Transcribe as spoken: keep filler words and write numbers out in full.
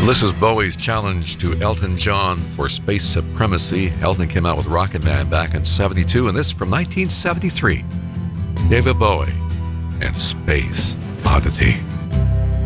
This was Bowie's challenge to Elton John for space supremacy. Elton came out with Rocket Man back in seventy-two, and this from nineteen seventy-three. David Bowie and Space Oddity.